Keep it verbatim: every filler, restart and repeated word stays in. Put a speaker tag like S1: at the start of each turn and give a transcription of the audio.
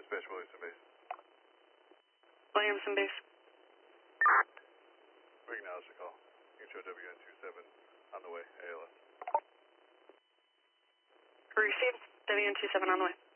S1: Dispatch Williamson Base.
S2: Williamson Base.
S1: We acknowledge the call. You can show W N two seven on the way, A L S.
S2: Received. W N two seven on the way.